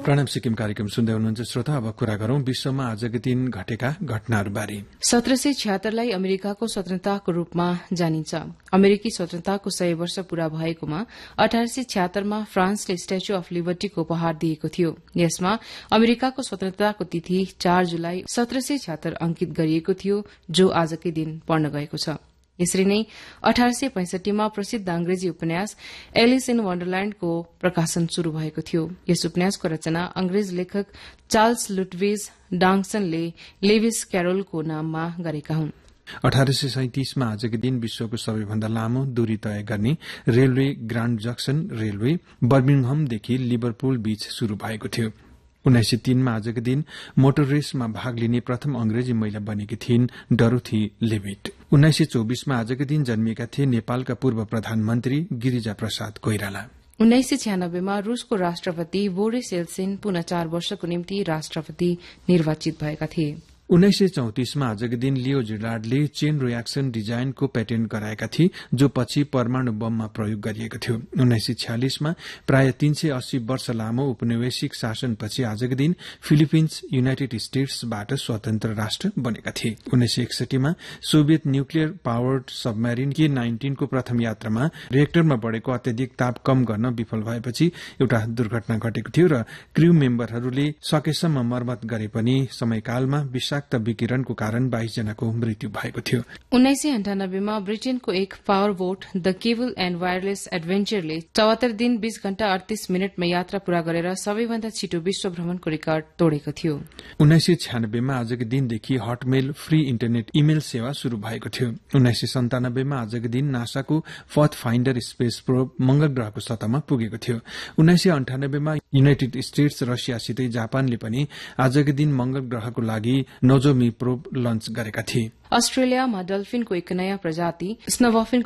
प्रणाम सिक्किम कार्यक्रम सुन्दै हुनुहुन्छ श्रोता। अब कुरा गरौं विश्वमा आजको दिन घटेका घटनाहरूबारे। 1776 अमेरिकाको स्वतन्त्रताको रूपमा जानिन्छ। अमेरिकी स्वतन्त्रताको 100 वर्ष पूरा भएकोमा 1876 मा फ्रान्सले स्ट्याच्यू अफ लिबर्टीको उपहार दिएको थियो। यसमा अमेरिकाको स्वतन्त्रताको तिथि 4 जुलाई 1776 अंकित गरिएको थियो, जो आजकै दिन पर्न गएको छ। यसरी नै 1865 मा प्रसिद्ध अंग्रेजी उपन्यास एलिस इन वन्डरल्याण्डको प्रकाशन शुरू भएको थियो। यस उपन्यासको रचना अंग्रेज लेखक चार्ल्स लुटविज डाङ्सनले लेविस क्यारोलको नाममा गरेका हुन्। 1837 मा आजको दिन विश्वको सबैभन्दा लामो दूरी तय गर्ने railway grand junction railway बर्मिङहमदेखि Liverpool बीच शुरू भएको थियो। 1903 मा आजको दिन मोटर रेसमा भाग लिने प्रथम अंग्रेजी महिला बनेकी थिइन् डरोथी लेभिट। 1924 मा आजको दिन जन्मिएका थिए नेपालका पूर्व प्रधानमन्त्री गिरिजा प्रसाद कोइराला। 1996 मा रूसको राष्ट्रपति बोरिस येल्सिन पुनः 4 वर्षको निम्ति राष्ट्रपति निर्वाचित भएका थिए। 1934 मा आजको दिन लियो जिलार्डले चेन रियाक्सन डिजाइनको पेटेन्ट गराएका थिए, जो पछि परमाणु बममा प्रयोग गरिएको थियो। 1946 मा प्राय 380 वर्ष लामो उपनिवेशिक शासनपछि आजको दिन फिलिपिन्स युनाइटेड स्टेट्सबाट स्वतन्त्र राष्ट्र बनेका थिए। 1961 मा Soviet nuclear powered submarine K-19 को प्रथम यात्रामा रिएक्टरमा बढ़ेको अत्यधिक ताप कम गर्न विफल भएपछि एउटा दुर्घटना घटेको थियो र क्रू मेम्बरहरूले सकेसम्म मर्मत गरे पनि समयकालमा विषाक्त विकिरणको कारण 22 जनाको मृत्यु भएको थियो। 1998 मा ब्रिटेनको एक power boat the cable and wireless एडभेन्चरले 74 दिन 20 घण्टा 38 मिनटमा यात्रा पूरा गरेर सबैभन्दा छिटो विश्व भ्रमणको रेकर्ड तोडेको थियो। 1996 मा आजको दिनदेखि हटमेल फ्री इन्टरनेट इमेल सेवा शुरू भएको थियो। 1997 मा आजको दिन नासाको पथ फाइन्डर स्पेस प्रोब मंगल ग्रहको सतहमा पुगेको थियो। 1998 मा युनाइटेड स्टेट्स रसियासितै जापानले पनि आजको दिन मंगल ग्रहको लागि नोजोमी प्रोब लन्च गरेका थिए। अस्ट्रेलियामा डल्फिनको एक नयाँ प्रजाति स्नोबफिन